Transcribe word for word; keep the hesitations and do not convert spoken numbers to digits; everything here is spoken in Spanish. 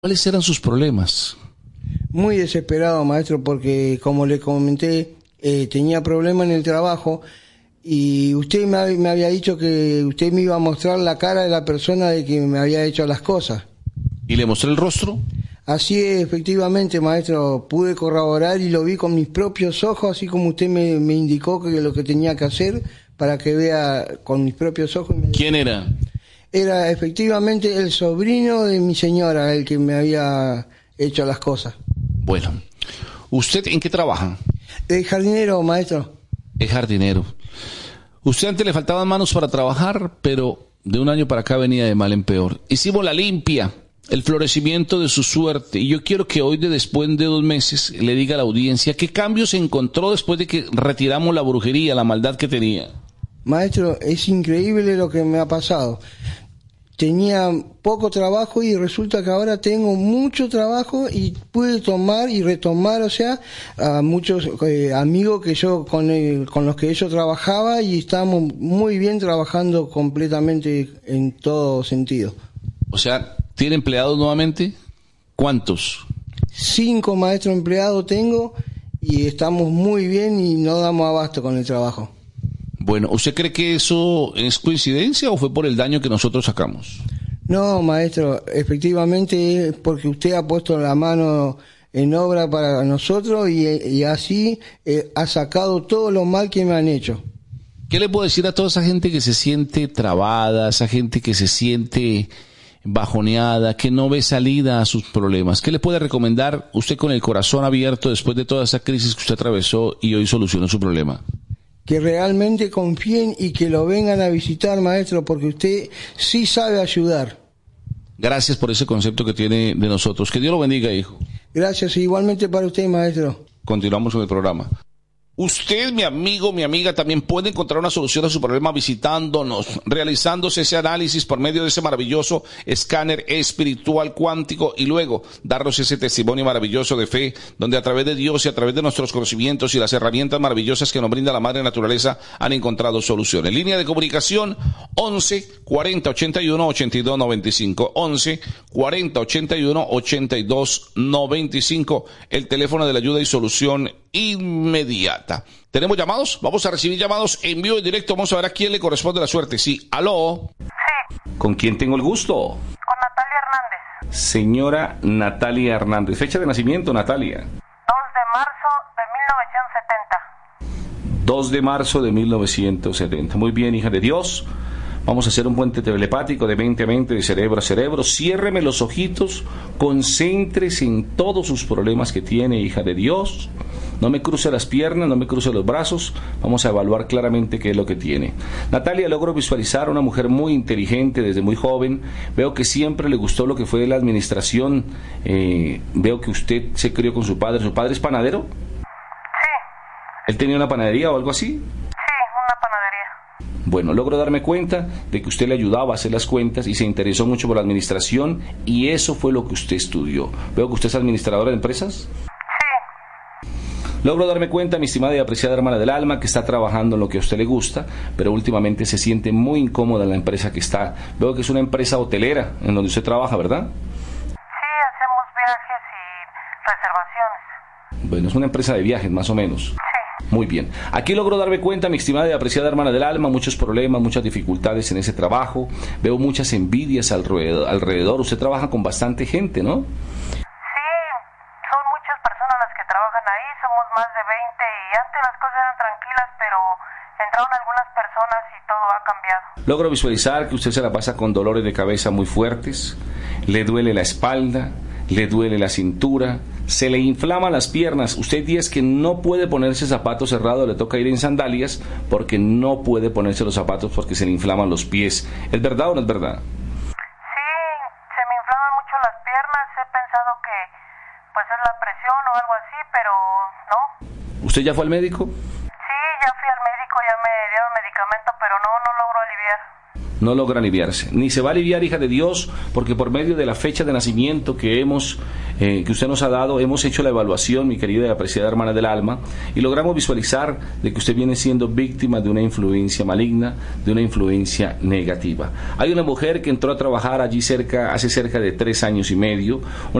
¿Cuáles eran sus problemas? Muy desesperado, maestro, porque como le comenté, eh, tenía problemas en el trabajo y usted me, hab- me había dicho que usted me iba a mostrar la cara de la persona de que me había hecho las cosas. ¿Y le mostré el rostro? Así es, efectivamente, maestro, pude corroborar y lo vi con mis propios ojos, así como usted me, me indicó que lo que tenía que hacer para que vea con mis propios ojos. Y me... ¿Quién era? Era efectivamente el sobrino de mi señora el que me había hecho las cosas. Bueno, ¿usted en qué trabaja? El jardinero, maestro. Es jardinero. Usted antes le faltaban manos para trabajar, pero de un año para acá venía de mal en peor. Hicimos la limpia, el florecimiento de su suerte, y yo quiero que hoy, de después de dos meses, le diga a la audiencia qué cambios encontró después de que retiramos la brujería, la maldad que tenía. Maestro, es increíble lo que me ha pasado. Tenía poco trabajo y resulta que ahora tengo mucho trabajo y pude tomar y retomar, o sea, a muchos eh, amigos que yo con, el, con los que yo trabajaba y estábamos muy bien trabajando completamente en todo sentido. O sea, ¿tiene empleados nuevamente? ¿Cuántos? Cinco maestros empleados tengo y estamos muy bien y no damos abasto con el trabajo. Bueno, ¿usted cree que eso es coincidencia o fue por el daño que nosotros sacamos? No, maestro, efectivamente es porque usted ha puesto la mano en obra para nosotros y, y así eh, ha sacado todo lo mal que me han hecho. ¿Qué le puedo decir a toda esa gente que se siente trabada, esa gente que se siente bajoneada, que no ve salida a sus problemas? ¿Qué le puede recomendar usted con el corazón abierto después de toda esa crisis que usted atravesó y hoy solucionó su problema? Que realmente confíen y que lo vengan a visitar, maestro, porque usted sí sabe ayudar. Gracias por ese concepto que tiene de nosotros. Que Dios lo bendiga, hijo. Gracias, igualmente para usted, maestro. Continuamos con el programa. Usted, mi amigo, mi amiga, también puede encontrar una solución a su problema visitándonos, realizándose ese análisis por medio de ese maravilloso escáner espiritual cuántico y luego darnos ese testimonio maravilloso de fe, donde a través de Dios y a través de nuestros conocimientos y las herramientas maravillosas que nos brinda la Madre Naturaleza han encontrado soluciones. Línea de comunicación once cuarenta ochenta y uno ochenta y dos noventa y cinco, once cuarenta ochenta y uno ochenta y dos noventa y cinco, el teléfono de la ayuda y solución inmediata. ¿Tenemos llamados? Vamos a recibir llamados en vivo y directo. Vamos a ver a quién le corresponde la suerte. Sí, aló. Sí. ¿Con quién tengo el gusto? Con Natalia Hernández. Señora Natalia Hernández. Fecha de nacimiento, Natalia. dos de marzo de mil novecientos setenta. dos de marzo de mil novecientos setenta. Muy bien, hija de Dios. Vamos a hacer un puente telepático de mente a mente, de cerebro a cerebro. Ciérreme los ojitos, concéntrese en todos sus problemas que tiene, hija de Dios. No me cruce las piernas, no me cruce los brazos. Vamos a evaluar claramente qué es lo que tiene. Natalia, logro visualizar a una mujer muy inteligente desde muy joven. Veo que siempre le gustó lo que fue la administración. Eh, veo que usted se crió con su padre. ¿Su padre es panadero? Sí. ¿Él tenía una panadería o algo así? Sí, una panadería. Bueno, logro darme cuenta de que usted le ayudaba a hacer las cuentas y se interesó mucho por la administración y eso fue lo que usted estudió. Veo que usted es administradora de empresas. Logro darme cuenta, mi estimada y apreciada hermana del alma, que está trabajando en lo que a usted le gusta, pero últimamente se siente muy incómoda en la empresa que está. Veo que es una empresa hotelera en donde usted trabaja, ¿verdad? Sí, hacemos viajes y reservaciones. Bueno, es una empresa de viajes, más o menos. Sí. Muy bien. Aquí logro darme cuenta, mi estimada y apreciada hermana del alma, muchos problemas, muchas dificultades en ese trabajo. Veo muchas envidias alrededor. alrededor. Usted trabaja con bastante gente, ¿no? Trabajan ahí, somos más de veinte y antes las cosas eran tranquilas, pero entraron algunas personas y todo ha cambiado. Logro visualizar que usted se la pasa con dolores de cabeza muy fuertes, le duele la espalda, le duele la cintura, se le inflaman las piernas. Usted dice que no puede ponerse zapatos cerrados, le toca ir en sandalias porque no puede ponerse los zapatos porque se le inflaman los pies. ¿Es verdad o no es verdad? Sí, se me inflaman mucho las piernas, he pensado que pues es la presión o algo así, pero no. ¿Usted ya fue al médico? Sí, ya fui al médico, ya me dieron medicamento, pero no, no logro aliviar. no logra aliviarse, ni se va a aliviar, hija de Dios, porque por medio de la fecha de nacimiento que hemos, eh, que usted nos ha dado, hemos hecho la evaluación, mi querida y apreciada hermana del alma, y logramos visualizar de que usted viene siendo víctima de una influencia maligna, de una influencia negativa. Hay una mujer que entró a trabajar allí cerca, hace cerca de tres años y medio, una